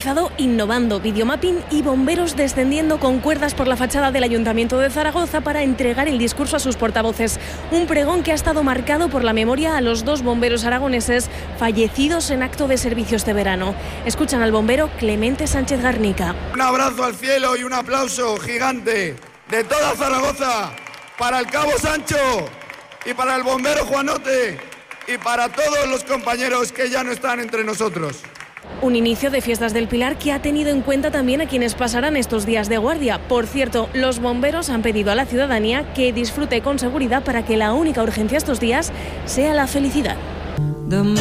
comenzado innovando, videomapping y bomberos descendiendo con cuerdas por la fachada del Ayuntamiento de Zaragoza para entregar el discurso a sus portavoces. Un pregón que ha estado marcado por la memoria a los 2 bomberos aragoneses fallecidos en acto de servicios de verano. Escuchan al bombero Clemente Sánchez Garnica. Un abrazo al cielo y un aplauso gigante de toda Zaragoza para el Cabo Sancho y para el bombero Juanote y para todos los compañeros que ya no están entre nosotros. Un inicio de Fiestas del Pilar que ha tenido en cuenta también a quienes pasarán estos días de guardia. Por cierto, los bomberos han pedido a la ciudadanía que disfrute con seguridad para que la única urgencia estos días sea la felicidad.